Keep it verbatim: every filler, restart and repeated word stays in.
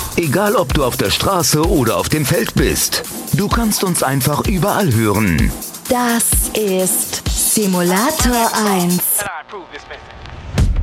Egal, ob du auf der Straße oder auf dem Feld bist. Du kannst uns einfach überall hören. Das ist Simulator eins.